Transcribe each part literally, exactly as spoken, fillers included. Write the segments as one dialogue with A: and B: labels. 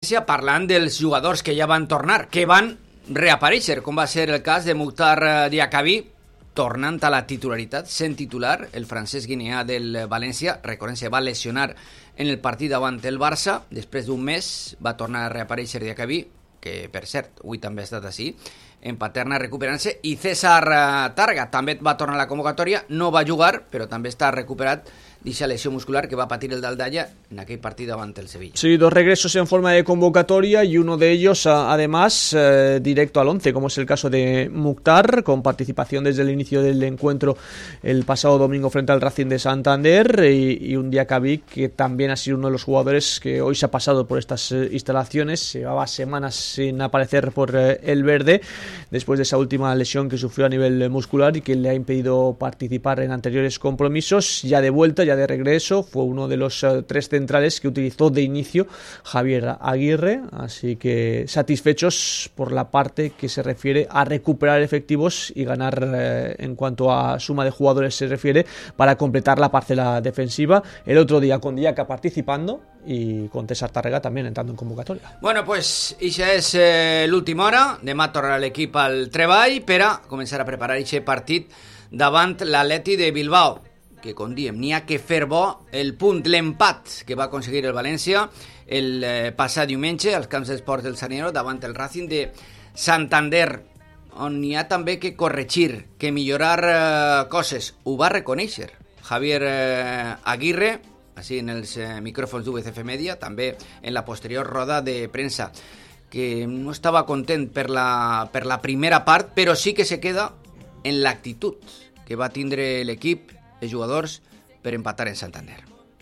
A: València, parlant dels jugadors que ja van tornar, que van reaparèixer, com va ser el cas de Mukhtar Diakhaby, tornant a la titularitat, sent titular, el francès guineà del València, recordem que va lesionar en el partit davant el Barça, després d'un mes va tornar a reaparèixer Diakhaby, que per cert, avui també ha estat així, en Paterna recuperant-se, i César Tàrrega també va tornar a la convocatòria, no va jugar, però també està recuperat d'eixa lesió muscular que va patir el Daldaya en aquel partido ante el Sevilla.
B: Sí, dos regresos en forma de convocatoria y uno de ellos, además, eh, directo al once, como es el caso de Mukhtar, con participación desde el inicio del encuentro el pasado domingo frente al Racing de Santander, y, y un Diakhaby que también ha sido uno de los jugadores que hoy se ha pasado por estas eh, instalaciones, llevaba semanas sin aparecer por eh, el verde, después de esa última lesión que sufrió a nivel muscular y que le ha impedido participar en anteriores compromisos. Ya de vuelta, ya de regreso, fue uno de los uh, tres centrales que utilizó de inicio Javier Aguirre, así que satisfechos por la parte que se refiere a recuperar efectivos y ganar eh, en cuanto a suma de jugadores se refiere, para completar la parcela defensiva. El otro día con Diaka participando y con César Tàrrega también entrando en convocatoria.
A: Bueno, pues ixa és eh, l'última hora. Demà tornarà l'equip al treball per a començar a preparar aquest partit davant l'Atleti de Bilbao, que, com diem, n'hi ha que fer bo el punt, l'empat que va aconseguir el València el eh, passat diumenge als camps d'esports del Saniero davant el Racing de Santander, on n'hi ha també que corregir, que millorar eh, coses. Ho va reconèixer Javier eh, Aguirre, així en els eh, micròfons d'U V C F Media, també en la posterior roda de premsa, que no estava content per la, per la primera part, però sí que se queda en l'actitud que va tindre l'equip, de jugadores, para empatar en Santander.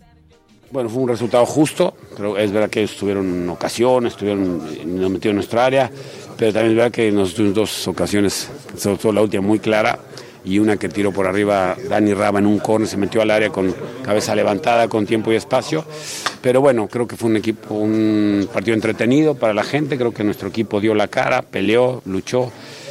C: Bueno, fue un resultado justo, pero es verdad que ellos tuvieron ocasiones, estuvieron nos metieron en nuestra área, pero también es verdad que nos tuvimos dos ocasiones, sobre todo la última muy clara, y una que tiró por arriba Dani Raba en un córner, se metió al área con cabeza levantada, con tiempo y espacio. Pero bueno, creo que fue un equipo, un partido entretenido para la gente. Creo que nuestro equipo dio la cara, peleó, luchó.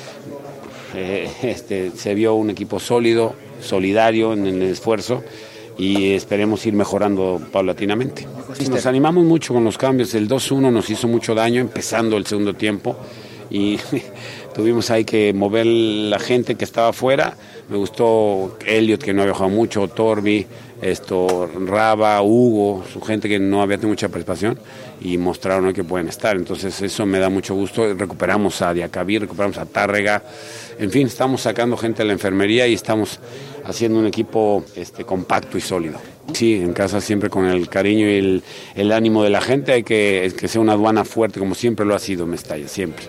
C: Eh, este, se vio un equipo sólido, solidario en el esfuerzo, y esperemos ir mejorando paulatinamente. Nos animamos mucho con los cambios. El dos uno nos hizo mucho daño empezando el segundo tiempo, y tuvimos ahí que mover la gente que estaba afuera. Me gustó Elliot, que no había jugado mucho, Torbi, esto, Raba, Hugo, su gente que no había tenido mucha participación, y mostraron que pueden estar. Entonces eso me da mucho gusto. Recuperamos a Diakhaby, recuperamos a Tàrrega. En fin, estamos sacando gente de la enfermería y estamos haciendo un equipo este, compacto y sólido. Sí, en casa siempre con el cariño y el, el ánimo de la gente. Hay que, que sea una aduana fuerte, como siempre lo ha sido Mestalla, siempre.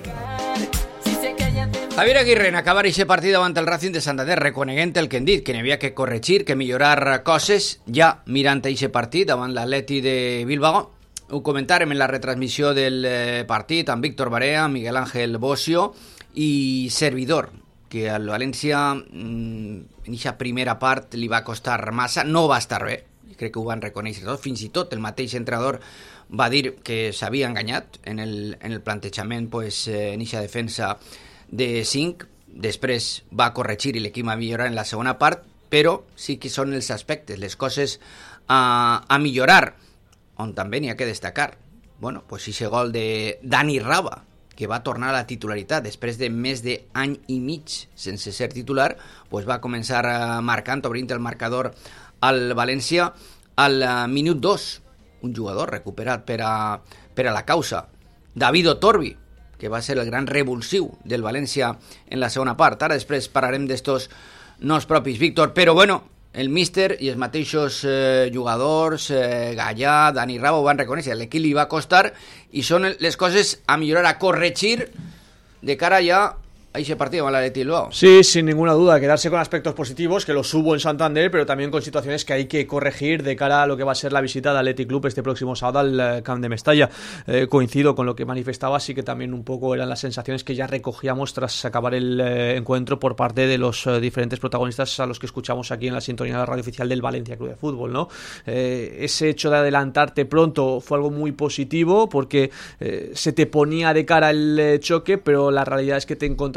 A: Javier Aguirre, en acabar aquest partit davant el Racing de Santander, reconeguent el que hem dit, que n'hi havia que corregir, que millorar coses, ja mirant aquest partit davant l'Atleti de Bilbao. Ho comentàrem en la retransmissió del partit amb Víctor Barea, Miguel Ángel Bocio i servidor, que al València en aquesta primera part li va costar massa, no va estar bé, crec que ho van reconèixer tot, fins i tot el mateix entrenador va dir que s'havia enganyat en el, en el plantejament pues, en aquesta defensa de cinc, després va corregir i l'equip va millorar en la segona part, però sí que són els aspectes, les coses a, a millorar, on també n'hi ha que destacar. Bueno, pues ese gol de Dani Raba, que va tornar a la titularitat després de més d'any i mig sense ser titular, pues va començar marcant, obrint el marcador al València al minut dos, un jugador recuperat per a, per a la causa, David Torbi, que va ser el gran revulsiu del València en la segona part. Ara després parlarem d'estos nos propis, Víctor, però bueno, el míster i els mateixos eh, jugadors, eh, Gallà, Dani Raba, ho van reconèixer, l'equip li va costar i són les coses a millorar, a corregir de cara ja a ese partido con el Atleti Bilbao.
B: Sí, sin ninguna duda, quedarse con aspectos positivos, que los hubo en Santander, pero también con situaciones que hay que corregir de cara a lo que va a ser la visita del Athletic Club este próximo sábado al Camp de Mestalla. Eh, coincido con lo que manifestaba, así que también un poco eran las sensaciones que ya recogíamos tras acabar el eh, encuentro por parte de los eh, diferentes protagonistas a los que escuchamos aquí en la sintonía de la radio oficial del Valencia Club de Fútbol, ¿no? Eh, ese hecho de adelantarte pronto fue algo muy positivo porque eh, se te ponía de cara el eh, choque, pero la realidad es que te encontraste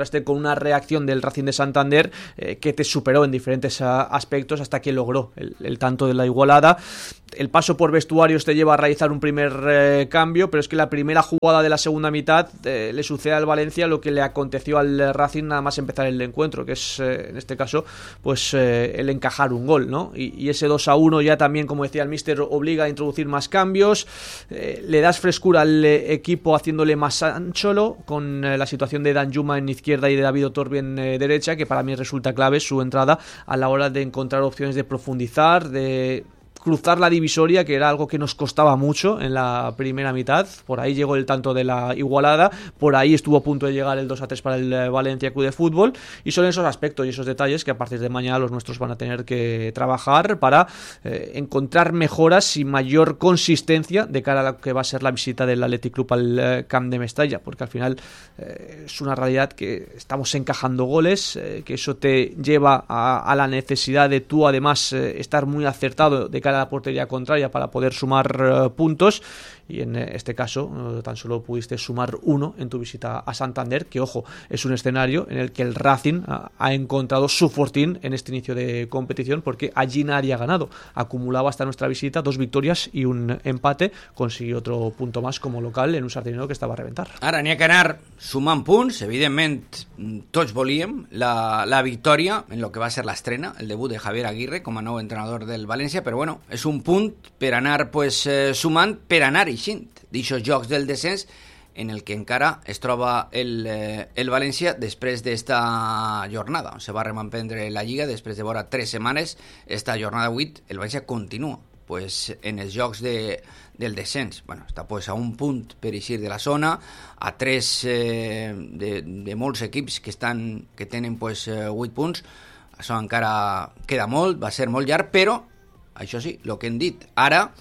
B: encontraste con una reacción del Racing de Santander eh, que te superó en diferentes a, aspectos hasta que logró el, el tanto de la igualada. El paso por vestuarios te lleva a realizar un primer eh, cambio, pero es que la primera jugada de la segunda mitad eh, le sucede al Valencia lo que le aconteció al Racing nada más empezar el encuentro, que es eh, en este caso pues eh, el encajar un gol, ¿no? Y, y ese dos a uno ya también, como decía el míster, obliga a introducir más cambios, eh, le das frescura al eh, equipo haciéndole más ancho con eh, la situación de Danjuma en izquierda y de David Otorbi en eh, derecha, que para mí resulta clave su entrada a la hora de encontrar opciones de profundizar, de cruzar la divisoria, que era algo que nos costaba mucho en la primera mitad. Por ahí llegó el tanto de la igualada, por ahí estuvo a punto de llegar el dos a tres para el Valencia Club de Fútbol, y son esos aspectos y esos detalles que a partir de mañana los nuestros van a tener que trabajar para eh, encontrar mejoras y mayor consistencia de cara a lo que va a ser la visita del Athletic Club al eh, Camp de Mestalla, porque al final eh, es una realidad que estamos encajando goles, eh, que eso te lleva a, a la necesidad de tú además eh, estar muy acertado de cara a la portería contraria para poder sumar uh, puntos, y en este caso uh, tan solo pudiste sumar uno en tu visita a Santander, que ojo, es un escenario en el que el Racing uh, ha encontrado su fortín en este inicio de competición, porque allí nadie ha ganado, acumulaba hasta nuestra visita dos victorias y un empate, consiguió otro punto más como local en un Sardinero que estava a reventar.
A: Ara n'hi ha que anar sumant punts, evidentment tots volíem la, la victòria en lo que va ser l'estrena, el debut de Javier Aguirre com a nou entrenador del València, però bueno, és un punt per anar pues, eh, sumant, per anar eixint d'aixòs jocs del descens en el que encara es troba el, eh, el València després d'esta jornada, on se va reemprendre la Lliga després de vora tres setmanes. Esta jornada vuit, el València continua pues, en els jocs de, del descens. Bueno, està pues, a un punt per eixir de la zona, a tres eh, de, de molts equips que, estan, que tenen pues, vuit punts. Això encara queda molt, va ser molt llarg, però això sí, el que hem dit, ara,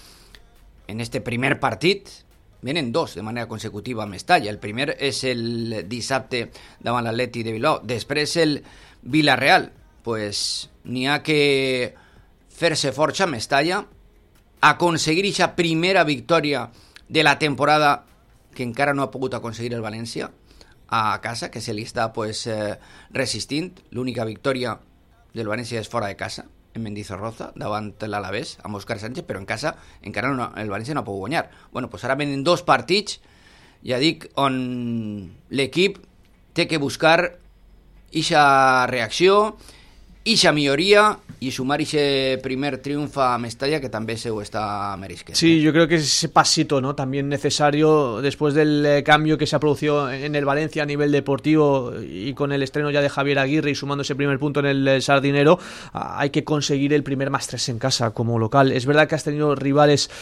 A: en este primer partit, venen dos de manera consecutiva a Mestalla. El primer és el dissabte davant l'Atleti de Bilbao. Després el Villarreal. Pues n'hi ha que fer-se força a Mestalla, aconseguir aquesta primera victòria de la temporada que encara no ha pogut aconseguir el València a casa, que se li està pues, eh, resistint. L'única victòria del València és fora de casa, en Mendizorroza, davant l'Alavés, amb Òscar Sánchez, però en casa encara no, el València no ha pogut guanyar. Bueno, pues ara venen dos partits, ja dic, on l'equip té que buscar ixa reacció, ixa milloria y sumar ese primer triunfo a Mestalla, que también se ho está merisquendo.
B: Sí, yo creo que es ese pasito, ¿no? También necesario después del eh, cambio que se ha producido en el Valencia a nivel deportivo y con el estreno ya de Javier Aguirre y sumando ese primer punto en el eh, Sardinero, hay que conseguir el primer más tres en casa como local. Es verdad que has tenido rivales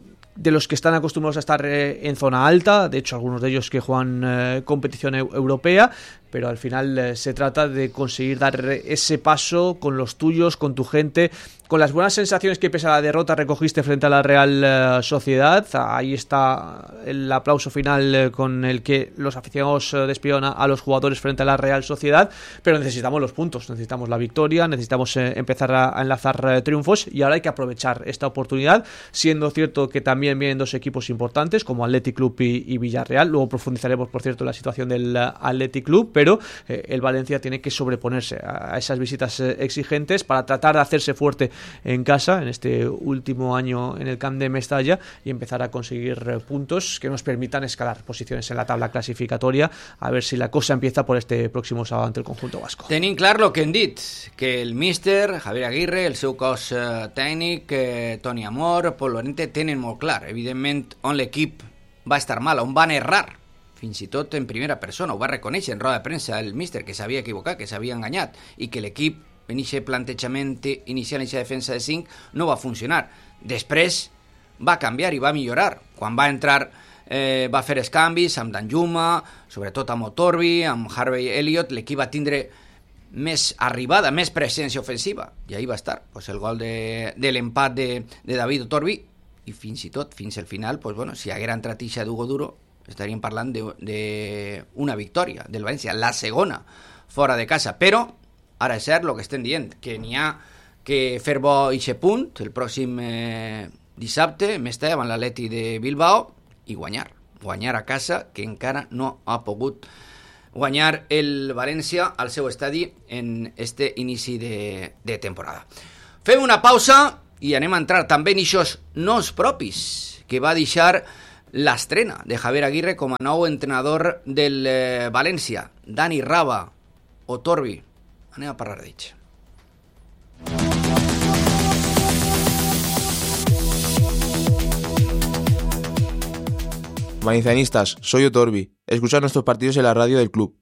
B: de los que están acostumbrados a estar eh, en zona alta, de hecho algunos de ellos que juegan eh, competición e- europea, pero al final eh, se trata de conseguir dar ese paso con los tuyos, con tu gente, con las buenas sensaciones que pese a la derrota recogiste frente a la Real eh, Sociedad. Ahí está el aplauso final eh, con el que los aficionados eh, despidieron a, a los jugadores frente a la Real Sociedad, pero necesitamos los puntos, necesitamos la victoria, necesitamos eh, empezar a, a enlazar eh, triunfos, y ahora hay que aprovechar esta oportunidad, siendo cierto que también vienen dos equipos importantes como Athletic Club y, y Villarreal. Luego profundizaremos, por cierto, en la situación del uh, Athletic Club, pero eh, el Valencia tiene que sobreponerse a, a esas visitas eh, exigentes para tratar de hacerse fuerte en casa en este último año en el Camp de Mestalla y empezar a conseguir eh, puntos que nos permitan escalar posiciones en la tabla clasificatoria, a ver si la cosa empieza por este próximo sábado ante el conjunto vasco.
A: Tenim clar lo que hem dit, que el míster Javier Aguirre, el seu cos eh, tècnic, eh, Toni Amor, Pol Lorente, tenen molt clar, evidentment, on l'equip va estar mal, on van errar, fins i tot en primera persona, ho va reconèixer en roda de premsa el míster, que s'havia equivocat, que s'havia enganyat, i que l'equip en aquest plantejament inicial, en aquesta defensa de cinc, no va funcionar. Després va canviar i va millorar. Quan va entrar, eh, va fer els canvis amb Danjuma, sobretot amb Otorbi, amb Harvey Elliott, l'equip va tindre més arribada, més presència ofensiva, i ahí va estar pues, el gol de, de l'empat de, de David Otorbi, i fins i tot, fins al final, pues, bueno, si haguera entrat ixa d'Hugo Duro, estaríem parlant d'una victòria del València, la segona fora de casa. Però ara és cert el que estem dient, que n'hi ha que fer bo ixe punt el pròxim eh, dissabte, més tard, amb l'Atleti de Bilbao, i guanyar, guanyar a casa, que encara no ha pogut guanyar el València al seu estadi en este inici de, de temporada. Fem una pausa i anem a entrar també en ixos nos propis que va deixar l'estrena de Javier Aguirre com a nou entrenador del eh, València. Dani Raba o Torbi. Anem a parlar d'ells.
D: Valencianistas, soy Otorbi. Escuchad nuestros partidos en la radio del club.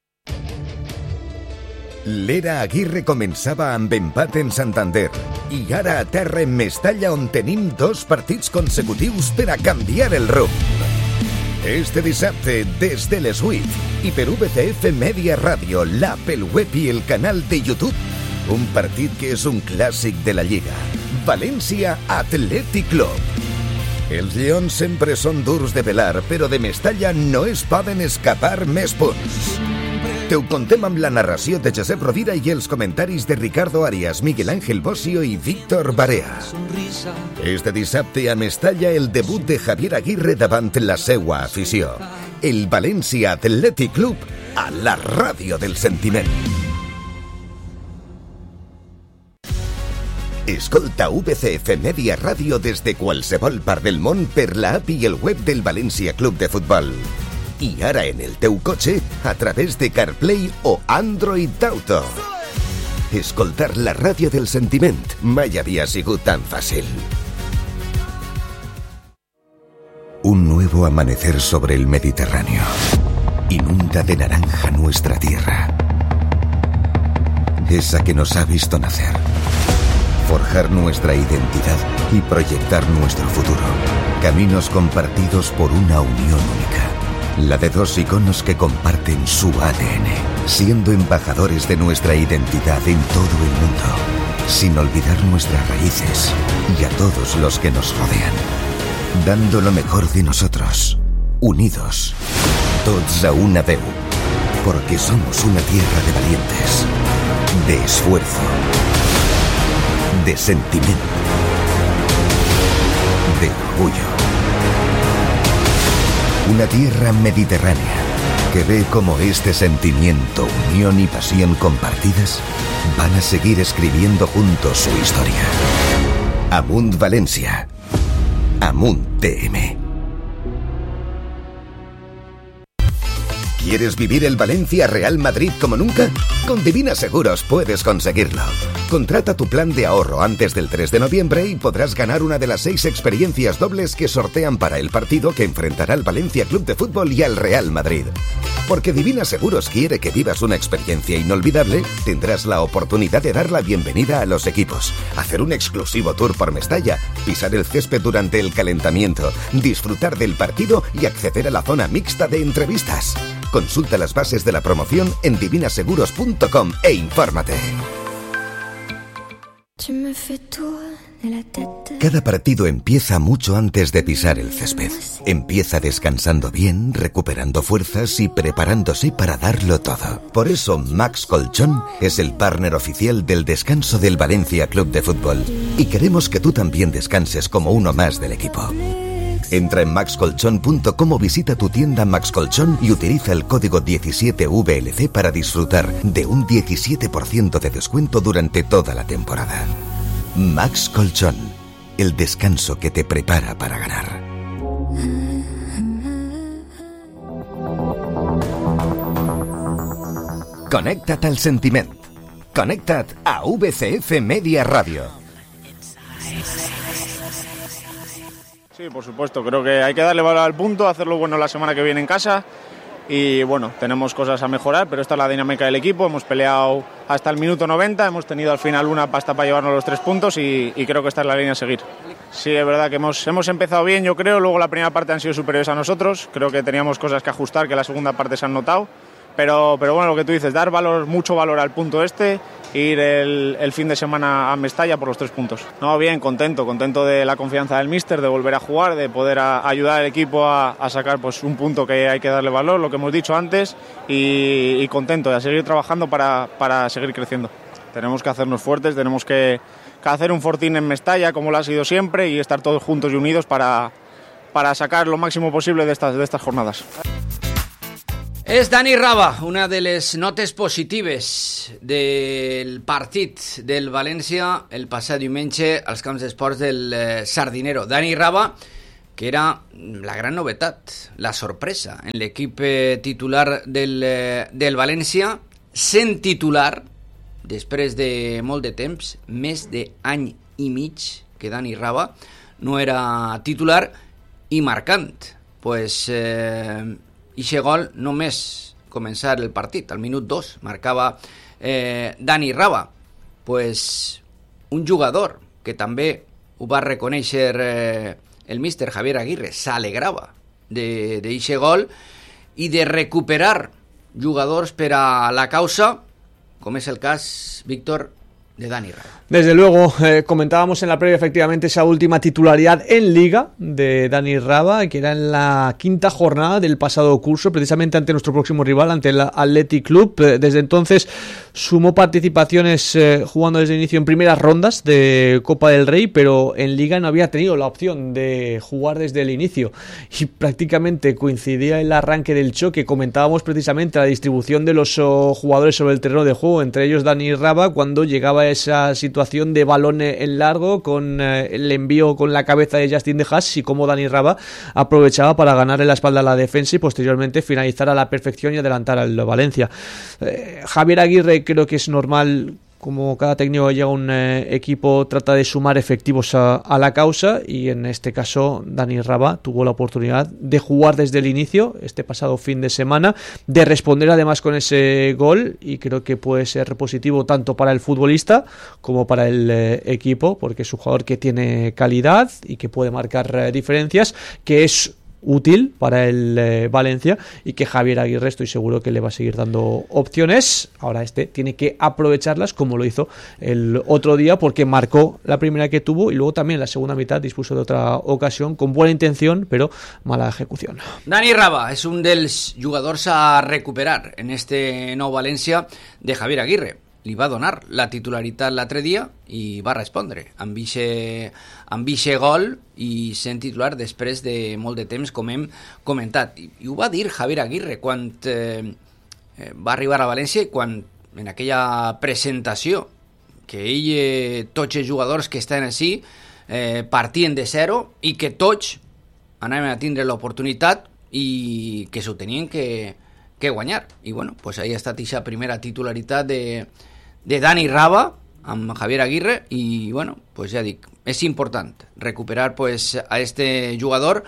E: L'era Aguirre començava amb empat en Santander i ara a terra en Mestalla on tenim dos partits consecutius per a canviar el rumb. Este dissabte, des de les vuit i per U B C F Media Ràdio, l'app, el web i el canal de YouTube, un partit que és un clàssic de la Lliga. València Athletic Club. Els lleons sempre són durs de pelar, però de Mestalla no es poden escapar més punts. Te ho contem amb la narració de Josep Rovira i els comentaris de Ricardo Arias, Miguel Ángel Bosio i Víctor Barea. Este dissabte a Mestalla el debut de Javier Aguirre davant la seua afició. El València Athletic Club a la ràdio del sentiment. Escolta U B C F Media Ràdio des de qualsevol part del món per la app i el web del València Club de Futbol. I ara en el teu cotxe a través de CarPlay o Android Auto. Escoltar la ràdio del sentiment mai havia sigut tan fàcil. Un nuevo amanecer sobre el Mediterráneo. Inunda de naranja nuestra tierra. Esa que nos ha visto nacer. Forjar nuestra identidad y proyectar nuestro futuro. Caminos compartidos por una unión única. La de dos iconos que comparten su A D N, siendo embajadores de nuestra identidad en todo el mundo, sin olvidar nuestras raíces y a todos los que nos rodean. Dando lo mejor de nosotros, unidos, tots a una veu, porque somos una tierra de valientes, de esfuerzo, de sentimiento, de orgullo. Una tierra mediterránea que ve como este sentimiento, unión y pasión compartidas van a seguir escribiendo juntos su historia. Amunt Valencia. Amunt T M. ¿Quieres vivir el Valencia Real Madrid como nunca? Con Divina Seguros puedes conseguirlo. Contrata tu plan de ahorro antes del tres de noviembre y podrás ganar una de las seis experiencias dobles que sortean para el partido que enfrentará al Valencia Club de Fútbol y al Real Madrid. Porque Divina Seguros quiere que vivas una experiencia inolvidable, tendrás la oportunidad de dar la bienvenida a los equipos, hacer un exclusivo tour por Mestalla, pisar el césped durante el calentamiento, disfrutar del partido y acceder a la zona mixta de entrevistas. Consulta las bases de la promoción en divina seguros punto com e infórmate. Cada partido empieza mucho antes de pisar el césped. Empieza descansando bien, recuperando fuerzas y preparándose para darlo todo. Por eso Max Colchón es el partner oficial del descanso del Valencia Club de Fútbol. Y queremos que tú también descanses como uno más del equipo. Entra en max colchón punto com o visita tu tienda Max Colchón y utiliza el código diecisiete V L C para disfrutar de un diecisiete por ciento de descuento durante toda la temporada. Max Colchón, el descanso que te prepara para ganar. Connecta't al sentiment. Connecta't a V C F Media Radio.
F: Sí, por supuesto, creo que hay que darle valor al punto, hacerlo bueno la semana que viene en casa y bueno, tenemos cosas a mejorar, pero esta es la dinámica del equipo, hemos peleado hasta el minuto noventa, hemos tenido al final una pasta para llevarnos los tres puntos y, y creo que esta es la línea a seguir. Sí, es verdad que hemos, hemos empezado bien, yo creo, luego la primera parte han sido superiores a nosotros, creo que teníamos cosas que ajustar, que la segunda parte se han notado, pero, pero bueno, lo que tú dices, dar valor, mucho valor al punto este, ir el, el fin de semana a Mestalla por los tres puntos. No, bien, contento, contento de la confianza del míster, de volver a jugar, de poder a, ayudar al equipo a, a sacar pues un punto que hay que darle valor, lo que hemos dicho antes, y, y contento de seguir trabajando para, para seguir creciendo. Tenemos que hacernos fuertes, tenemos que, que hacer un fortín en Mestalla, como lo ha sido siempre, y estar todos juntos y unidos para, para sacar lo máximo posible de estas, de estas jornadas.
A: És Dani Raba, una de les notes positives del partit del València el passat diumenge als camps d'esports del eh, Sardinero. Dani Raba, que era la gran novetat, la sorpresa en l'equip eh, titular del, eh, del València, sent titular després de molt de temps, més d'any i mig que Dani Raba no era titular, i marcant. Pues... Eh, Ixe gol només començar el partit, al minut dos, marcava eh, Dani Raba. Pues un jugador que també ho va reconèixer eh, el míster Javier Aguirre, s'alegrava d'eixe gol i de recuperar jugadors per a la causa, com és el cas, Víctor, de Dani Raba.
B: Desde luego, eh, comentábamos en la previa efectivamente esa última titularidad en Liga de Dani Raba, que era en la quinta jornada del pasado curso, precisamente ante nuestro próximo rival, ante el Athletic Club. Eh, desde entonces sumó participaciones eh, jugando desde el inicio en primeras rondas de Copa del Rey, pero en Liga no había tenido la opción de jugar desde el inicio y prácticamente coincidía el arranque del choque. Comentábamos precisamente la distribución de los oh, jugadores sobre el terreno de juego, entre ellos Dani Raba, cuando llegaba esa situación de balón en largo con eh, el envío con la cabeza de Justin De Haas, y cómo Dani Raba aprovechaba para ganar en la espalda a la defensa y posteriormente finalizar a la perfección y adelantar al Valencia. eh, Javier Aguirre, creo que es normal, como cada técnico llega a un eh, equipo, trata de sumar efectivos a, a la causa, y en este caso Dani Raba tuvo la oportunidad de jugar desde el inicio este pasado fin de semana, de responder además con ese gol, y creo que puede ser positivo tanto para el futbolista como para el eh, equipo, porque es un jugador que tiene calidad y que puede marcar eh, diferencias, que es útil para el eh, Valencia, y que Javier Aguirre estoy seguro que le va a seguir dando opciones. Ahora este tiene que aprovecharlas como lo hizo el otro día, porque marcó la primera que tuvo y luego también la segunda mitad dispuso de otra ocasión con buena intención però mala ejecución.
A: Dani Raba és un dels jugadors a recuperar en este nou València de Javier Aguirre. Li va donar la titularitat l'altre dia i va respondre amb ixe, amb ixe gol, i sent titular després de molt de temps, com hem comentat. I, i ho va dir Javier Aguirre quan eh, va arribar a València, quan en aquella presentació que ell, eh, tots els jugadors que estan així eh, partien de zero i que tots anaven a tindre l'oportunitat i que s'ho tenien que, que guanyar. I bueno, pues ahí ha estat aquesta primera titularitat de de Dani Raba amb Javier Aguirre, i bueno, pues ja dic, és important recuperar pues a este jugador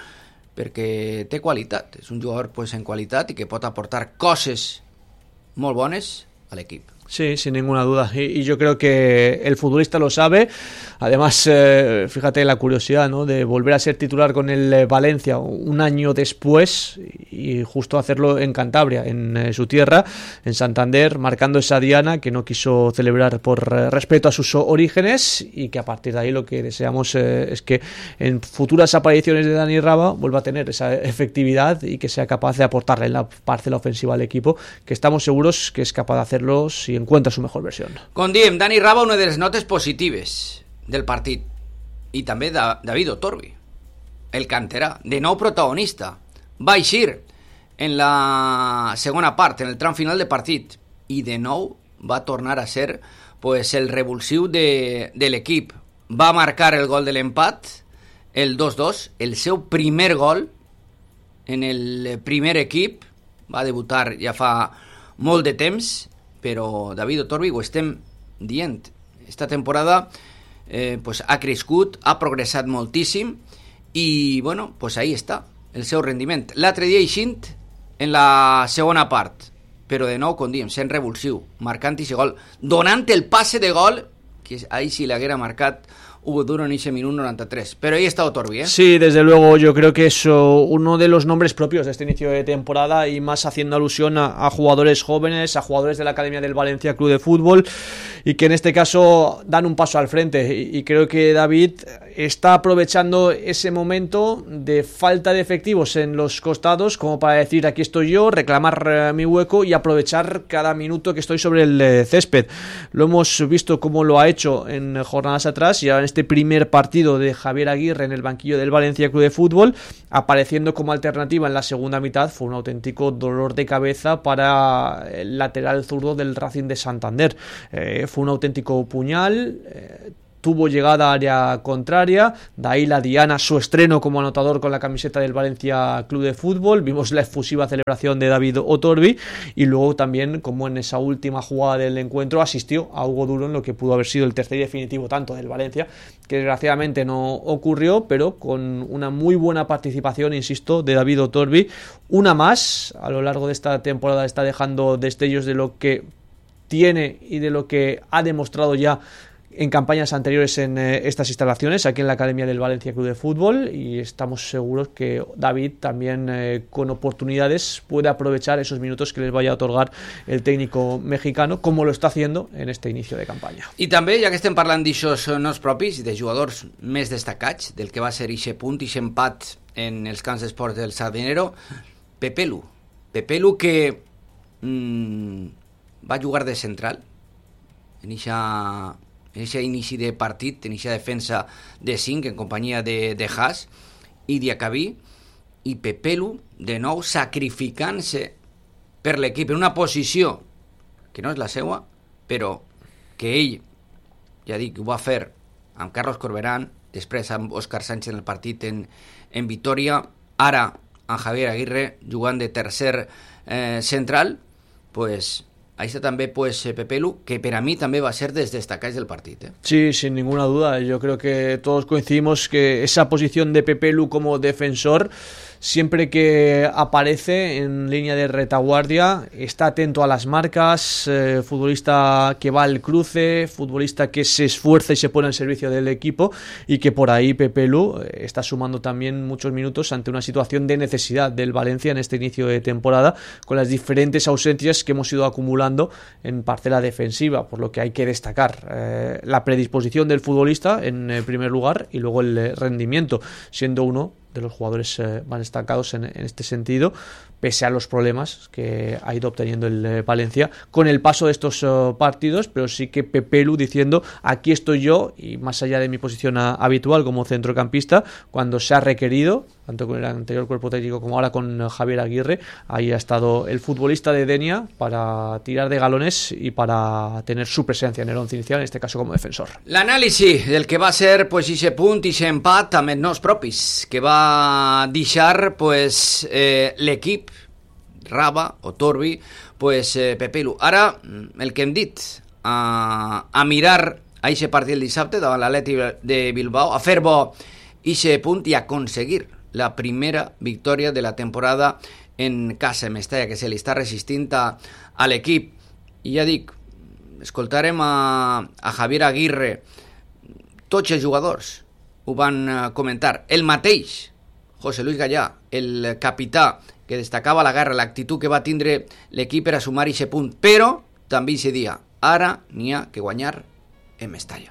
A: perquè té qualitat, és un jugador pues en qualitat i que pot aportar coses molt bones a l'equip.
B: Sí, sin ninguna duda. Y, y yo creo que el futbolista lo sabe. Además, eh, fíjate la curiosidad, ¿no?, de volver a ser titular con el Valencia un año después, y justo hacerlo en Cantabria, en eh, su tierra, en Santander, marcando esa diana que no quiso celebrar por eh, respeto a sus orígenes, y que a partir de ahí lo que deseamos eh, es que en futuras apariciones de Dani Raba vuelva a tener esa efectividad y que sea capaz de aportarle en la parcela ofensiva al equipo, que estamos seguros que es capaz de hacerlo si encuentra su mejor versión.
A: Com diem, Dani Raba, una de les notes positives del partit, i també de David Otorbi, el canterà, de nou protagonista. Va eixir en la segona part, en el tram final de partit, i de nou va tornar a ser pues, el revulsiu de, de l'equip. Va marcar el gol de l'empat, el dos dos, el seu primer gol en el primer equip. Va debutar ja fa molt de temps, però David Otorbi, ho estem dient, esta temporada eh, pues ha crescut, ha progressat moltíssim, i bueno, pues ahí està el seu rendiment. L'altre dia eixint en la segona part, però de nou, com diem, sent revulsiu, marcant i gol, donant el passe de gol, que ahí sí l'haguera marcat Hugo Duro en ese minuto noventa y tres. Pero ahí está Otorbi, ¿eh?
B: Sí, desde luego, yo creo que es uno de los nombres propios de este inicio de temporada, y más haciendo alusión a, a jugadores jóvenes, a jugadores de la Academia del Valencia Club de Fútbol, y que en este caso dan un paso al frente. Y, y creo que David está aprovechando ese momento de falta de efectivos en los costados como para decir: aquí estoy yo, reclamar eh, mi hueco y aprovechar cada minuto que estoy sobre el eh, césped. Lo hemos visto cómo lo ha hecho en jornadas atrás, y ahora en este este primer partido de Javier Aguirre en el banquillo del Valencia Club de Fútbol, apareciendo como alternativa en la segunda mitad. Fue un auténtico dolor de cabeza para el lateral zurdo del Racing de Santander. Eh, fue un auténtico puñal. Eh, tuvo llegada a área contraria, de ahí la diana, su estreno como anotador con la camiseta del Valencia Club de Fútbol. Vimos la efusiva celebración de David Otorbi, y luego también, como en esa última jugada del encuentro, asistió a Hugo Duro en lo que pudo haber sido el tercer y definitivo tanto del Valencia, que desgraciadamente no ocurrió, pero con una muy buena participación, insisto, de David Otorbi. Una más a lo largo de esta temporada, está dejando destellos de lo que tiene y de lo que ha demostrado ya en campañas anteriores en eh, estas instalaciones, aquí en la Academia del Valencia Club de Fútbol, y estamos seguros que David también eh, con oportunidades puede aprovechar esos minutos que les vaya a otorgar el técnico mexicano, como lo está haciendo en este inicio de campaña.
A: I també, ja que estem parlant d'aixòs noms propis, de jugadors més destacats, del que va ser ixe punt, ixe empat en els camps d'esports del Sardinero, Pepelu. Pepelu que mmm, va jugar de central en ixa... en aquest inici de partit, en aquesta defensa de cinc en companyia de, de Haas i Diacabí, i Pepelu de nou sacrificant-se per l'equip en una posició que no és la seva, però que ell, ja dic, ho va fer amb Carlos Corberán, després amb Òscar Sánchez en el partit en, en Vitoria, ara amb Javier Aguirre jugant de tercer eh, central, pues ahí está también pues Pepelu, que para mí también va a ser desde destacáis del partido. ¿eh?
B: Sí, sin ninguna duda. Yo creo que todos coincidimos que esa posición de Pepelu como defensor, siempre que aparece en línea de retaguardia, está atento a las marcas, eh, futbolista que va al cruce, futbolista que se esfuerza y se pone al servicio del equipo, y que por ahí Pepelu está sumando también muchos minutos ante una situación de necesidad del Valencia en este inicio de temporada, con las diferentes ausencias que hemos ido acumulando en parcela defensiva, por lo que hay que destacar eh, la predisposición del futbolista en eh, primer lugar, y luego el eh, rendimiento, siendo uno de los jugadores eh, más destacados en, en este sentido, pese a los problemas que ha ido obteniendo el eh, Valencia con el paso de estos uh, partidos. Pero sí que Pepelu diciendo: aquí estoy yo, y más allá de mi posición a, habitual como centrocampista, cuando se ha requerido, tanto con el anterior cuerpo técnico como ahora con uh, Javier Aguirre, ahí ha estado el futbolista de Denia para tirar de galones y para tener su presencia en el once inicial, en este caso como defensor.
A: L'anàlisi del que va ser pues ixe punt, ixe empat amb els nos propis, que va deixar pues eh, l'equip Raba o Torbi, pues eh, Pepelu. Ara, el que hem dit, a, a mirar a ixe partit el dissabte davant l'Atleti de Bilbao, a fer bo ixe punt i aconseguir la primera victòria de la temporada en casa de Mestalla, que se li està resistint a, a l'equip. I ja dic, escoltarem a, a Javier Aguirre, tots els jugadors ho van comentar, el mateix José Luis Gallà, el capità, que destacava la guerra, l'actitud que va tindre l'equip per a sumar aquest punt, però també aquest dia, ara n'hi ha que guanyar en Mestalla.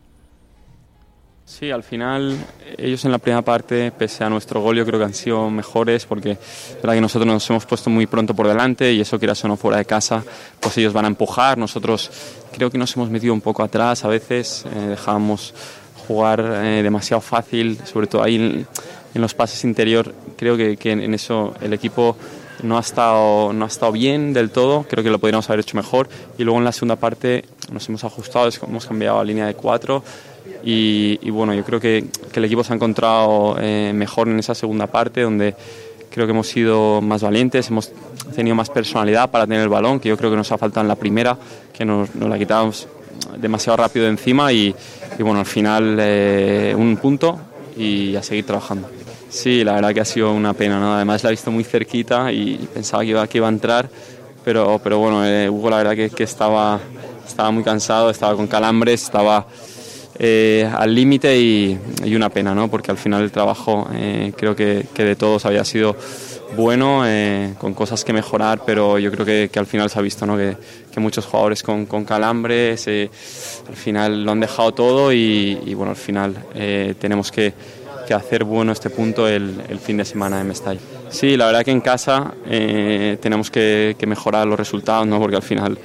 G: Sí, al final ellos en la primera parte, pese a nuestro gol, yo creo que han sido mejores, porque es verdad que nosotros nos hemos puesto muy pronto por delante, y eso, quieras o no, fuera de casa, pues ellos van a empujar. Nosotros creo que nos hemos metido un poco atrás a veces, eh, dejábamos jugar eh, demasiado fácil, sobre todo ahí en, en los pases interior. Creo que, que en eso el equipo no ha estado no ha estado bien del todo, creo que lo podríamos haber hecho mejor, y luego en la segunda parte nos hemos ajustado, hemos cambiado a línea de cuatro, y, y bueno, yo creo que, que el equipo se ha encontrado eh, mejor en esa segunda parte, donde creo que hemos sido más valientes, hemos tenido más personalidad para tener el balón, que yo creo que nos ha faltado en la primera, que nos, nos la quitábamos demasiado rápido de encima, y, y bueno, al final eh, un punto y a seguir trabajando. Sí, la verdad que ha sido una pena, ¿no? Además la he visto muy cerquita y pensaba que iba, que iba a entrar, pero, pero bueno, eh, Hugo la verdad que, que estaba, estaba muy cansado, estaba con calambres, estaba eh, al límite, y, y una pena, ¿no? Porque al final el trabajo eh, creo que, que de todos había sido bueno, eh, con cosas que mejorar, pero yo creo que, que al final se ha visto, ¿no? que, que muchos jugadores con, con calambres eh, al final lo han dejado todo, y, y bueno, al final eh, tenemos que que hacer bueno este punto el, el fin de semana en Mestalla. Sí, la verdad que en casa eh, tenemos que, que mejorar los resultados, ¿no? Porque al final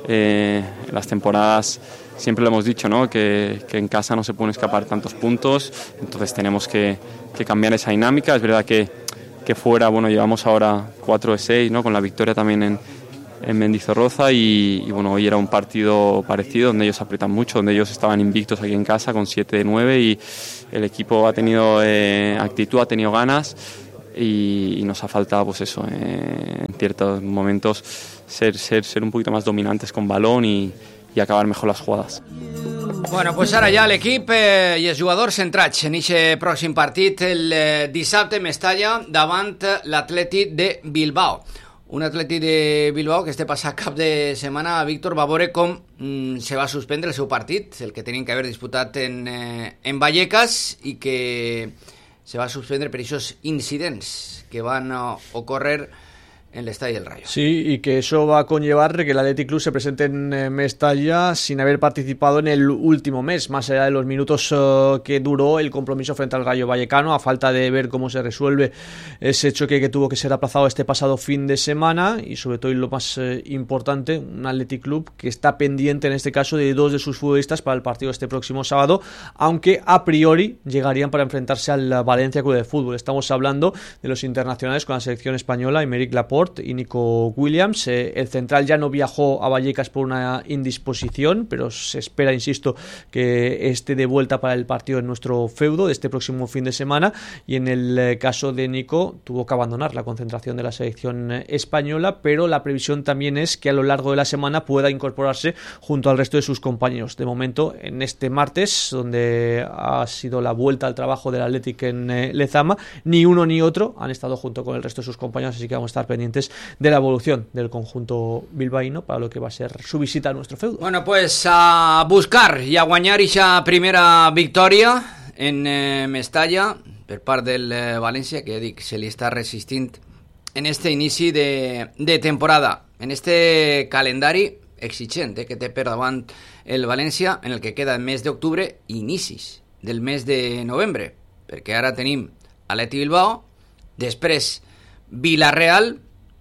G: eh, las temporadas siempre lo hemos dicho, ¿no? Que, que en casa no se pueden escapar tantos puntos, entonces tenemos que, que cambiar esa dinámica. Es verdad que, que fuera, bueno, llevamos ahora cuatro de seis, ¿no? Con la victoria también en, en Mendizorroza y, y bueno, hoy era un partido parecido donde ellos aprietan mucho, donde ellos estaban invictos aquí en casa con siete de nueve y el equipo ha tenido eh, actitud, ha tenido ganas y, y nos ha faltado pues eso, eh, en ciertos momentos ser, ser, ser un poquito más dominantes con balón y, i acabar mejor les jugades.
A: Bueno, pues ara ja l'equip eh, i els jugadors centrats en aquest pròxim partit el eh, dissabte Mestalla davant l'Atleti de Bilbao. Un Atleti de Bilbao que este passat cap de setmana, Víctor, va veure com mm, se va suspendre el seu partit, el que tenien que haver disputat en, eh, en Vallecas, i que se va suspendre per aquests incidents que van uh, ocórrer en el Estadio del Rayo.
B: Sí, y que eso va a conllevar que el Athletic Club se presente en eh, Mestalla sin haber participado en el último mes, más allá de los minutos uh, que duró el compromiso frente al Rayo Vallecano, a falta de ver cómo se resuelve ese choque que tuvo que ser aplazado este pasado fin de semana, y sobre todo, y lo más eh, importante, un Athletic Club que está pendiente en este caso de dos de sus futbolistas para el partido este próximo sábado, aunque a priori llegarían para enfrentarse al Valencia Club de Fútbol. Estamos hablando de los internacionales con la selección española, Aymeric Laporte y Nico Williams. Eh, el central ya no viajó a Vallecas por una indisposición, pero se espera, insisto, que esté de vuelta para el partido en nuestro feudo de este próximo fin de semana. Y en el eh, caso de Nico, tuvo que abandonar la concentración de la selección eh, española, pero la previsión también es que a lo largo de la semana pueda incorporarse junto al resto de sus compañeros. De momento, en este martes, donde ha sido la vuelta al trabajo del Athletic en eh, Lezama, ni uno ni otro han estado junto con el resto de sus compañeros, así que vamos a estar pendientes de la evolución del conjunto bilbaíno para lo que va a ser su visita a nuestro feudo.
A: Bueno, pues a buscar i a guanyar esa primera victòria en eh, Mestalla per part del eh, València, que ja dic, se li està resistint en este inici de, de temporada, en este calendari exigent eh, que té per davant el València, en el que queda el mes d'octubre i inicis del mes de novembre, perquè ara tenim Atleti Bilbao, després Villarreal,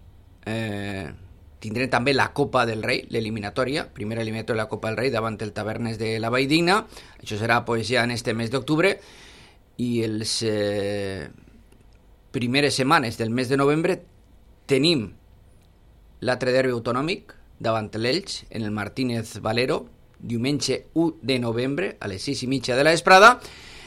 A: Eh, tindrem també la Copa del Rei, l'eliminatòria, primera eliminatòria de la Copa del Rei davant el Tavernes de la Valldigna. Això serà pues, ja en este mes d'octubre, i els eh, primeres setmanes del mes de novembre tenim l'altre derbi autonòmic davant l'Elx en el Martínez Valero, diumenge u de novembre a les sis i mitja de la vesprada,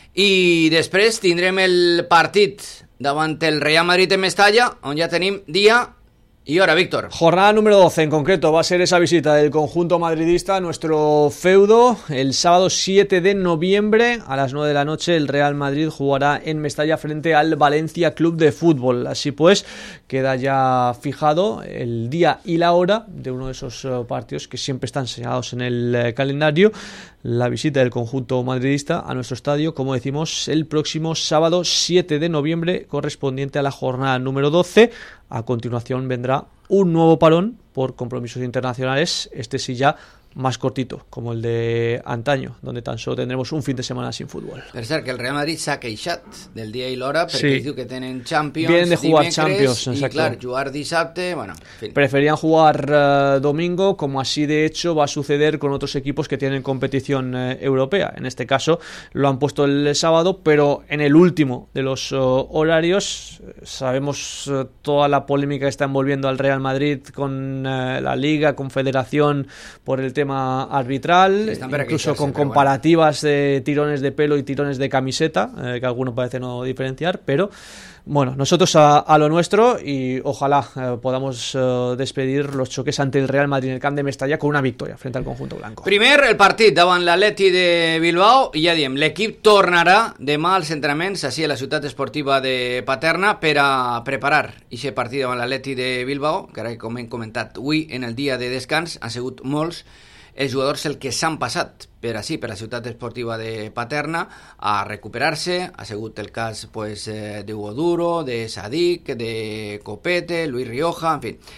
A: i després tindrem el partit davant el Real Madrid en Mestalla, on ja tenim dia y ahora, Víctor.
B: Jornada número doce en concreto va a ser esa visita del conjunto madridista a nuestro feudo. El sábado siete de noviembre a las nueve de la noche el Real Madrid jugará en Mestalla frente al Valencia Club de Fútbol. Así pues, queda ya fijado el día y la hora de uno de esos partidos que siempre están señalados en el calendario. La visita del conjunto madridista a nuestro estadio, como decimos, el próximo sábado siete de noviembre, correspondiente a la jornada número doce. A continuación vendrá un nuevo parón por compromisos internacionales, este sí ya más cortito, como el de antaño, donde tan solo tendremos un fin de semana sin fútbol.
A: Per cert, que el Real Madrid s'ha queixat del dia i l'hora perquè
B: sí.
A: diu que tenen Champions,
B: vienen de jugar
A: dimecres,
B: Champions,
A: y
B: exacto.
A: claro, jugar dissabte, bueno, en fin.
B: Preferían jugar uh, domingo, como así de hecho va a suceder con otros equipos que tienen competición uh, europea. En este caso lo han puesto el sábado, pero en el último de los uh, horarios. Sabemos uh, toda la polémica que está envolviendo al Real Madrid con uh, la Liga, con Federación, por el tema arbitral, sí, incluso con comparativas bueno. de tirones de pelo y tirones de camiseta, eh, que algunos parece no diferenciar, pero bueno, nosotros a, a lo nuestro, y ojalá eh, podamos eh, despedir los choques ante el Real Madrid en el Camp de Mestalla con una victoria frente al conjunto blanco.
A: Primer el partit davant l'Atleti de Bilbao, i ja diem, l'equip tornarà demà als entrenaments així a la ciutat esportiva de Paterna per a preparar aquest partit davant l'Atleti de Bilbao, que ara com hem comentat avui en el dia de descans han sigut molts els jugadors el que s'han passat per així, per la ciutat esportiva de Paterna a recuperar-se. Ha sigut el cas pues, eh, de Hugo Duro, de Sadik, de Copete, Luis Rioja, en fin.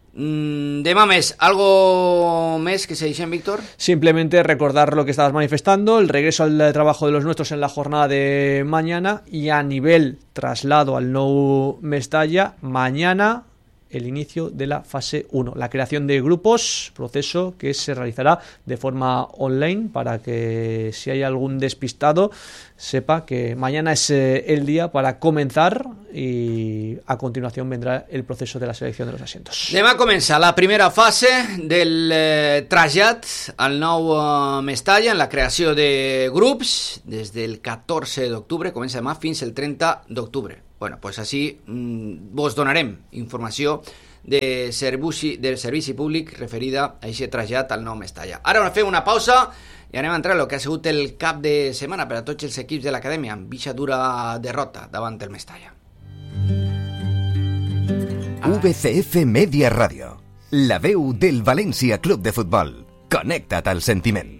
A: Mm, demà més, ¿algo més que se dice, Víctor?
B: Simplemente recordar lo que estabas manifestando, el regreso al trabajo de los nuestros en la jornada de mañana, y a nivel traslado al Nou Mestalla, mañana el inicio de la fase uno, la creación de grupos, proceso que se realizará de forma online para que si hay algún despistado sepa que mañana es eh, el día para comenzar y a continuación vendrá el proceso de la selección de los asientos.
A: Demà comença la primera fase del eh, trasllat al nou eh, Mestalla en la creació de grups des del catorze d'octubre, comença demà fins el trenta d'octubre. Bueno, pues així mmm, vos donarem informació de servici, del servici públic referida a aquest trasllat al nou Mestalla. Ara fem una pausa i anem a entrar en el que ha sigut el cap de setmana per a tots els equips de l'acadèmia, amb eixa dura derrota davant el Mestalla.
E: V C F Media Ràdio, la veu del València Club de Futbol. Connecta't al sentiment.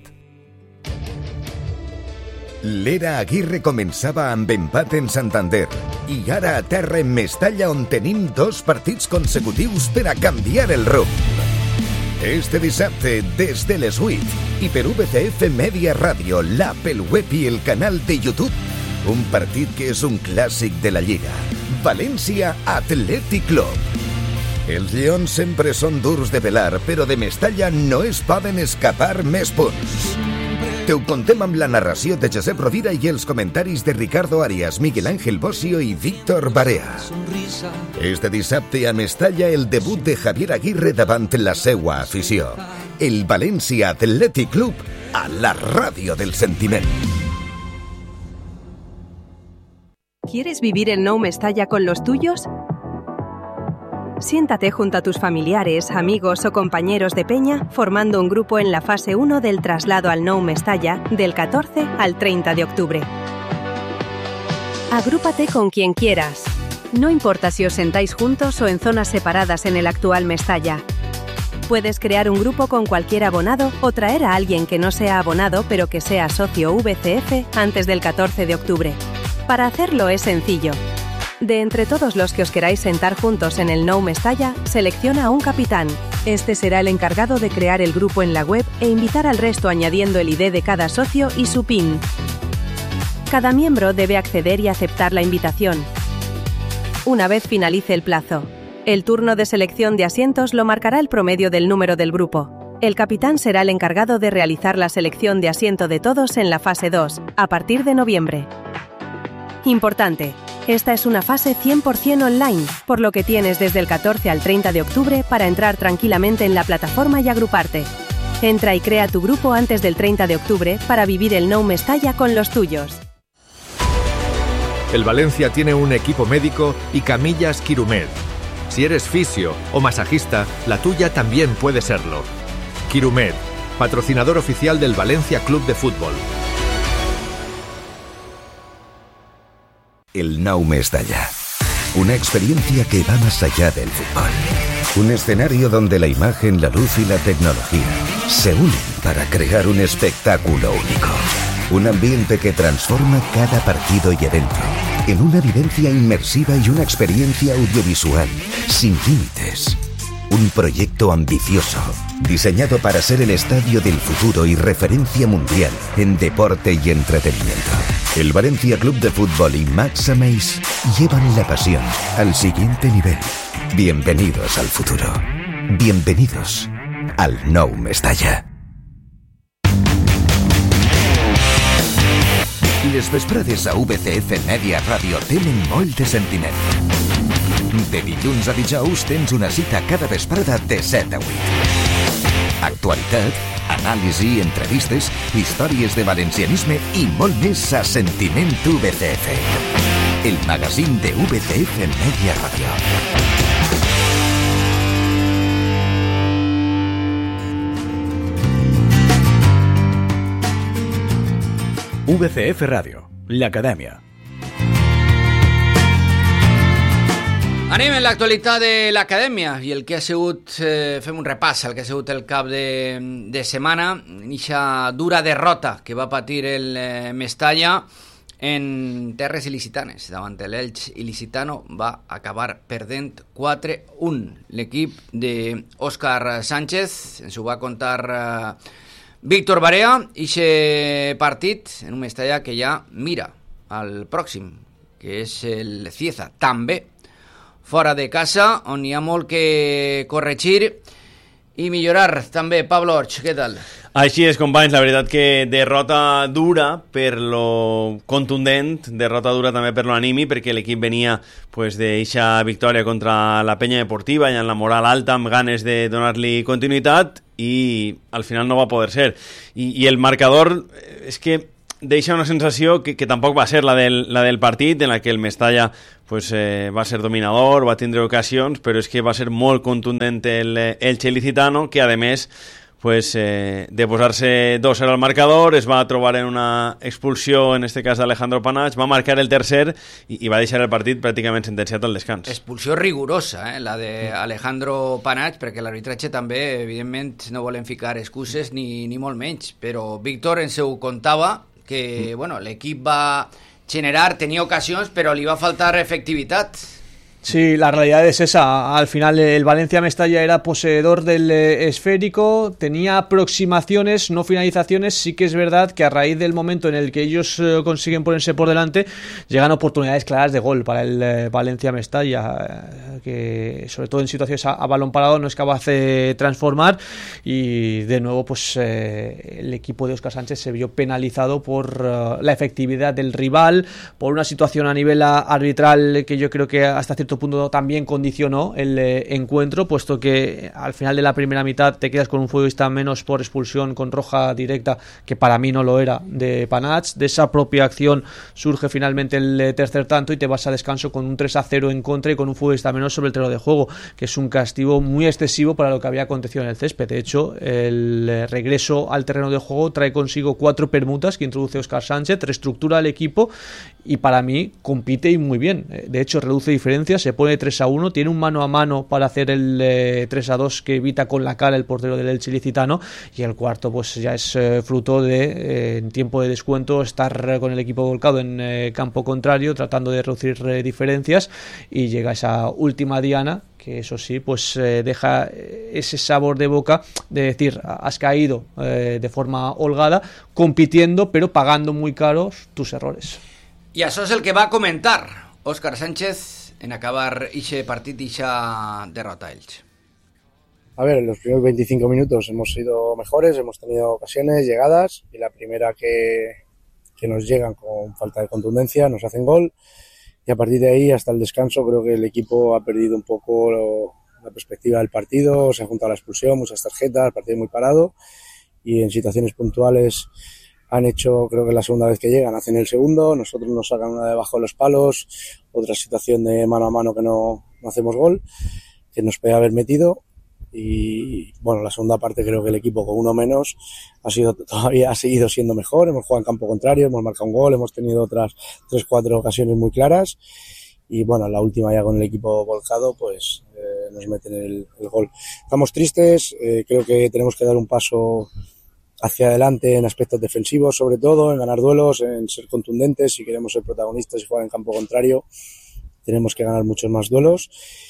E: L'era Aguirre començava amb empat en Santander i ara a terra en Mestalla, on tenim dos partits consecutius per a canviar el rumb. Este dissabte, des de les vuit, i per V C F Media Ràdio, l'app, el web i el canal de YouTube, un partit que és un clàssic de la Lliga. València Atlètic Club. Els lleons sempre són durs de pelar, però de Mestalla no es poden escapar més punts. Te ho contem amb la narració de Josep Rovira i els comentaris de Ricardo Arias, Miguel Ángel Bosio i Víctor Barea. Este dissabte a Mestalla, el debut de Javier Aguirre davant la seua afició. El València Atlètic Club a la ràdio del sentiment.
H: ¿Quieres vivir el Nou Mestalla con los tuyos? Siéntate junto a tus familiares, amigos o compañeros de peña formando un grupo en la fase uno del traslado al Nou Mestalla del catorce al treinta de octubre. Agrúpate con quien quieras. No importa si os sentáis juntos o en zonas separadas en el actual Mestalla. Puedes crear un grupo con cualquier abonado o traer a alguien que no sea abonado pero que sea socio V C F antes del catorce de octubre. Para hacerlo es sencillo. De entre todos los que os queráis sentar juntos en el Nou Mestalla, selecciona a un capitán. Este será el encargado de crear el grupo en la web e invitar al resto añadiendo el I D de cada socio y su PIN. Cada miembro debe acceder y aceptar la invitación. Una vez finalice el plazo, el turno de selección de asientos lo marcará el promedio del número del grupo. El capitán será el encargado de realizar la selección de asiento de todos en la fase dos, a partir de noviembre. Importante. Esta es una fase cien por ciento online, por lo que tienes desde el catorce al treinta de octubre para entrar tranquilamente en la plataforma y agruparte. Entra y crea tu grupo antes del treinta de octubre para vivir el Nou Mestalla con los tuyos.
I: El Valencia tiene un equipo médico y camillas Quirumed. Si eres fisio o masajista, la tuya también puede serlo. Quirumed, patrocinador oficial del Valencia Club de Fútbol.
E: El Nou Mestalla. Una experiencia que va más allá del fútbol. Un escenario donde la imagen, la luz y la tecnología se unen para crear un espectáculo único. Un ambiente que transforma cada partido y evento en una vivencia inmersiva y una experiencia audiovisual sin límites. Un proyecto ambicioso, diseñado para ser el estadio del futuro y referencia mundial en deporte y entretenimiento. El Valencia Club de Fútbol y Max Ameis llevan la pasión al siguiente nivel. Bienvenidos al futuro. Bienvenidos al Nou Mestalla. Les vesprades a V C F Media Ràdio tenen molt de sentiment. De dilluns a dijous tens una cita cada vesprada de set a vuit. Actualitat, anàlisi, entrevistes, històries de valencianisme i molt més a Sentiment V C F. El magazín de V C F Media Ràdio.
J: V C F Ràdio, l'acadèmia.
A: Anem en l'actualitat de l'acadèmia i el que ha sigut, eh, fem un repàs al que ha sigut el cap de, de setmana, eixa dura derrota que va patir el eh, Mestalla en terres il·licitanes. Davant l'Elx il·licitano va acabar perdent quatre a un. L'equip d'Òscar Sánchez ens ho va contar eh, Víctor Barea, eixe partit en un Mestalla que ja mira al pròxim, que és el Cieza, també fora de casa, on hi ha molt que corregir i millorar també. Pablo Orch, què tal?
K: Així és, companys, la veritat que derrota dura per lo contundent, derrota dura també per lo animi, perquè l'equip venia pues, d'eixa victòria contra la Penya Deportiva i amb la moral alta, amb ganes de donar-li continuïtat, i al final no va poder ser. I, i el marcador és que deixa una sensació que, que tampoc va ser la del, la del partit, en la que el Mestalla pues, eh, va ser dominador, va tindre ocasions, però és que va ser molt contundent el, el Ilicitano, que a més pues, eh, de posar-se dos cero al marcador, es va trobar en una expulsió, en este cas d'Alejandro Panach, va marcar el tercer i, i va deixar el partit pràcticament sentenciat al descans.
A: Expulsió rigorosa, eh, la d'Alejandro Panach, perquè l'arbitratge també, evidentment, no volen ficar excuses ni, ni molt menys, però Víctor ens ho contava, que bueno, l'equip va generar, tenía ocasiones, pero le iba a faltar efectividad.
B: Sí, la realidad es esa. Al final el Valencia Mestalla era poseedor del eh, esférico, tenía aproximaciones, no finalizaciones. Sí que es verdad que a raíz del momento en el que ellos eh, consiguen ponerse por delante, llegan oportunidades claras de gol para el eh, Valencia Mestalla, eh, que sobre todo en situaciones a, a balón parado no es capaz de transformar, y de nuevo pues eh, el equipo de Óscar Sánchez se vio penalizado por uh, la efectividad del rival, por una situación a nivel arbitral que yo creo que hasta cierto punto también condicionó el eh, encuentro, puesto que al final de la primera mitad te quedas con un futbolista menos por expulsión con roja directa, que para mí no lo era, de Panach. De esa propia acción surge finalmente el eh, tercer tanto y te vas a descanso con un tres a cero en contra y con un futbolista menos sobre el terreno de juego, que es un castigo muy excesivo para lo que había acontecido en el césped. De hecho, el eh, regreso al terreno de juego trae consigo cuatro permutas que introduce Óscar Sánchez, reestructura el equipo y para mí compite y muy bien. De hecho, reduce diferencias, se pone tres a uno, tiene un mano a mano para hacer el eh, tres a dos que evita con la cara el portero del Elche Ilicitano, y el cuarto pues ya es eh, fruto de eh, en tiempo de descuento estar con el equipo volcado en eh, campo contrario, tratando de reducir eh, diferencias, y llega esa última diana que eso sí, pues eh, deja ese sabor de boca de decir, has caído eh, de forma holgada, compitiendo pero pagando muy caros tus errores.
A: I això és el que va comentar Óscar Sánchez en acabar ese partido y esa derrota a Elche.
L: A ver, en los primeros veinticinco minutos hemos sido mejores, hemos tenido ocasiones, llegadas, y la primera que, que nos llegan con falta de contundencia, nos hacen gol, y a partir de ahí hasta el descanso creo que el equipo ha perdido un poco lo, la perspectiva del partido, se ha juntado la expulsión, muchas tarjetas, el partido muy parado, y en situaciones puntuales han hecho, creo que la segunda vez que llegan, hacen el segundo, nosotros nos sacan una debajo de los palos, otra situación de mano a mano que no, no hacemos gol, que nos puede haber metido, y bueno, la segunda parte creo que el equipo con uno menos ha sido todavía ha seguido siendo mejor, hemos jugado en campo contrario, hemos marcado un gol, hemos tenido otras tres, cuatro ocasiones muy claras, y bueno, la última ya con el equipo volcado, pues eh, nos meten el, el gol. Estamos tristes, eh, creo que tenemos que dar un paso hacia adelante en aspectos defensivos, sobre todo, en ganar duelos, en ser contundentes. Si queremos ser protagonistas y jugar en campo contrario, tenemos que ganar muchos más duelos.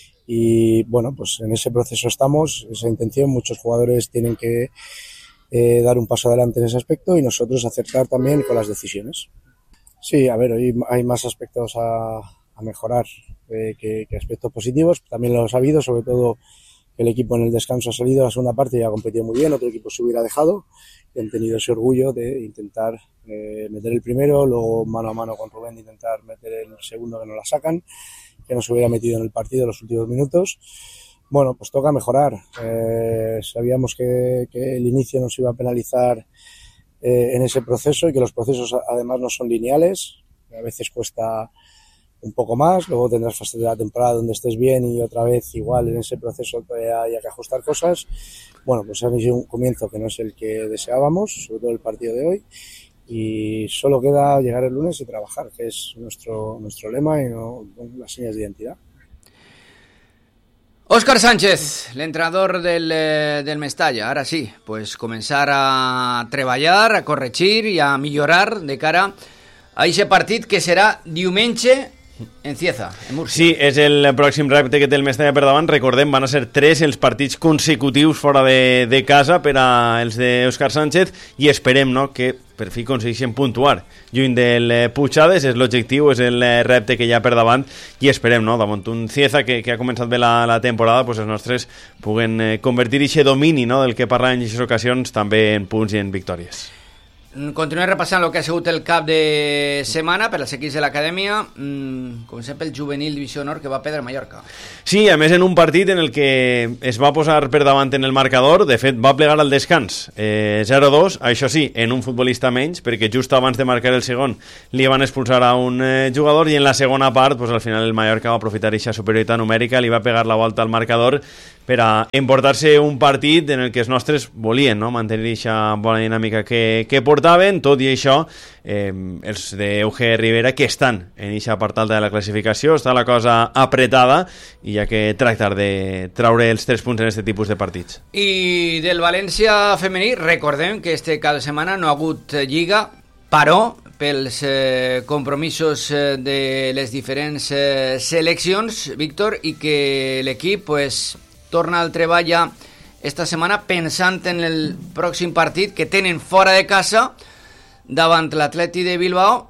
L: Y bueno, pues en ese proceso estamos, esa intención. Muchos jugadores tienen que eh, dar un paso adelante en ese aspecto y nosotros acertar también con las decisiones. Sí, a ver, hoy hay más aspectos a, a mejorar eh, que, que aspectos positivos. También los ha habido, sobre todo el equipo en el descanso ha salido, la segunda parte y ha competido muy bien, otro equipo se hubiera dejado, y han tenido ese orgullo de intentar eh, meter el primero, luego mano a mano con Rubén de intentar meter el segundo que no la sacan, que no se hubiera metido en el partido en los últimos minutos. Bueno, pues toca mejorar. Eh, sabíamos que, que el inicio nos iba a penalizar eh, en ese proceso, y que los procesos además no son lineales, a veces cuesta un poco más, luego tendrás fase de la temporada donde estés bien y otra vez igual en ese proceso todavía haya que ajustar cosas. Bueno, pues ha sido un comienzo que no es el que deseábamos, sobre todo el partido de hoy, y solo queda llegar el lunes y trabajar, que es nuestro nuestro lema y no las señas de identidad.
A: Óscar Sánchez, l'entrenador del, eh, del Mestalla, ara sí, pues començar a treballar, a corregir i a millorar de cara a aquest partit que serà diumenge en Cieza, en Múrcia.
K: Sí, és el pròxim repte que té el Mestalla per davant. Recordem, van a ser tres els partits consecutius fora de, de casa per a els d'Òscar Sánchez i esperem, no?, que per fi aconsegueixen puntuar lluny del Puigades. És l'objectiu, és el repte que hi ha per davant i esperem, no?, davant un Cieza que, que ha començat bé la, la temporada, pues els nostres puguen eh, convertir aquest domini, no?, del que parlàvem en aquestes ocasions també en punts i en victòries.
A: Continuem repassant el que ha sigut el cap de setmana per als equips de l'acadèmia. Mm, comencem pel juvenil Divisió Honor, que va perdre Mallorca.
K: Sí, a més en un partit en el que es va posar per davant en el marcador. De fet, va plegar al descans eh, zero dos, això sí, en un futbolista menys, perquè just abans de marcar el segon li van expulsar a un eh, jugador, i en la segona part, pues, al final el Mallorca va aprofitar aquesta superioritat numèrica, li va pegar la volta al marcador per a emportar-se un partit en el que els nostres volien, no?, mantenir aquesta bona dinàmica que, que portaven. Tot i això, eh, els d'Euge Rivera, que estan en aquesta part alta de la classificació, està la cosa apretada i hi ha que tractar de traure els tres punts en aquest tipus de partits.
A: I del València femení, recordem que este cap de setmana no ha hagut lliga, però pels eh, compromisos eh, de les diferents eh, seleccions, Víctor, i que l'equip pues, torna al treball ja esta setmana pensant en el pròxim partit que tenen fora de casa davant l'Atleti de Bilbao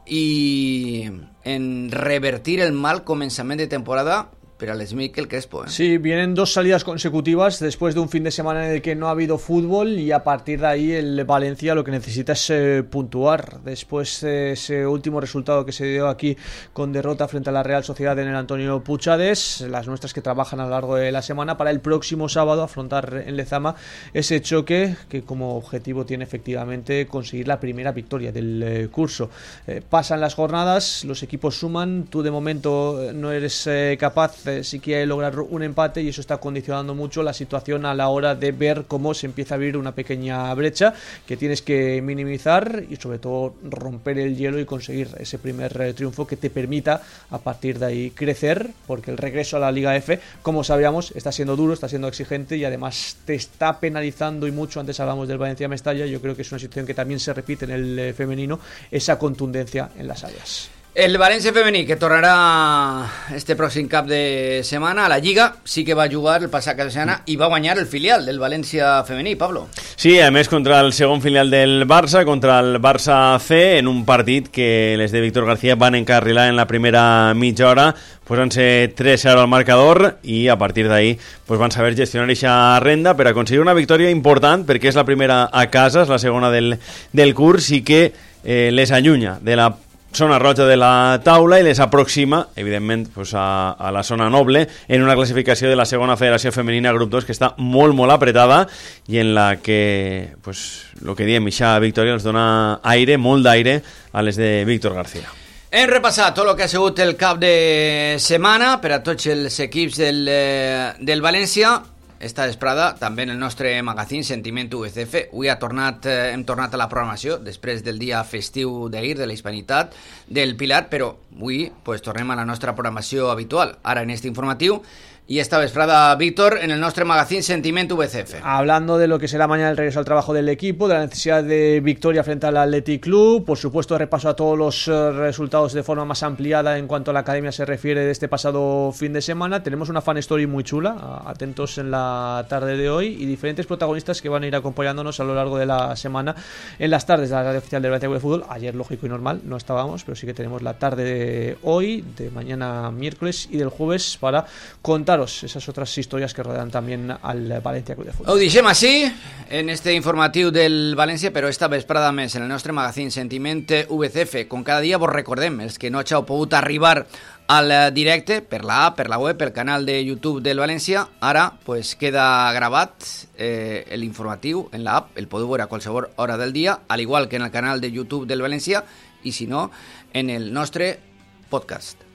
A: i en revertir el mal començament de temporada para el Mikel Crespo. ¿eh?
B: Sí, vienen dos salidas consecutivas después de un fin de semana en el que no ha habido fútbol y a partir de ahí el Valencia lo que necesita es eh, puntuar. Después de ese último resultado que se dio aquí con derrota frente a la Real Sociedad en el Antonio Puigades, las nuestras que trabajan a lo largo de la semana para el próximo sábado afrontar en Lezama ese choque que como objetivo tiene efectivamente conseguir la primera victoria del eh, curso. Eh, pasan las jornadas, los equipos suman, tú de momento no eres eh, capaz sí que lograr un empate y eso está condicionando mucho la situación a la hora de ver cómo se empieza a abrir una pequeña brecha que tienes que minimizar y sobre todo romper el hielo y conseguir ese primer eh, triunfo que te permita a partir de ahí crecer, porque el regreso a la Liga F, como sabíamos, está siendo duro, está siendo exigente y además te está penalizando y mucho. Antes hablamos del Valencia Mestalla, yo creo que es una situación que también se repite en el eh, femenino, esa contundencia en las áreas.
A: El València femení, que tornarà este pròxim cap de setmana a la Lliga, sí que va jugar el passat cap de setmana i va guanyar el filial del València femení, Pablo.
K: Sí, a més contra el segon filial del Barça, contra el Barça C, en un partit que les de Víctor García van encarrilar en la primera mitja hora, posant-se tres a cero al marcador i a partir d'ahí pues, van saber gestionar aquesta renda per aconseguir una victòria important, perquè és la primera a casa, és la segona del, del curs i que eh, les allunya de la zona roja de la taula i les aproxima, evidentment, pues a, a la zona noble en una classificació de la segona federació femenina grup dos que està molt, molt apretada i en la que, pues, lo que diem, ixa victòria els dona aire, molt d'aire a les de Víctor García.
A: Hem repassat tot el que ha sigut el cap de setmana per a tots els equips del, del València. Esta vesprada també en el nostre magazín Sentiment U V C F. Avui ha tornat, eh, hem tornat a la programació després del dia festiu d'ahir de la Hispanitat del Pilar, però avui pues, tornem a la nostra programació habitual, ara en este informatiu. Y esta vesprada, Víctor, en el nuestro magazine Sentiment V C F.
B: Hablando de lo que será mañana el regreso al trabajo del equipo, de la necesidad de victoria frente al Athletic Club, por supuesto repaso a todos los uh, resultados de forma más ampliada en cuanto a la academia se refiere de este pasado fin de semana. Tenemos una fan story muy chula, uh, atentos en la tarde de hoy, y diferentes protagonistas que van a ir acompañándonos a lo largo de la semana en las tardes de la radio oficial del Valencia Club de Fútbol. Ayer, lógico y normal, no estábamos, pero sí que tenemos la tarde de hoy, de mañana miércoles y del jueves para contaros esas otras historias que rodean también al Valencia Club de Fútbol.
A: Ho deixem així en este informatiu del València, però esta vesprada més en el nostre magazín Sentiment V C F. Com cada dia vos recordem, els que no hàgiu pogut arribar al directe per la app, per la web, pel canal de YouTube del València, ara pues queda gravat eh, l'informatiu en la app, el podeu veure a qualsevol hora del dia, al igual que en el canal de YouTube del València, i si no, en el nostre podcast.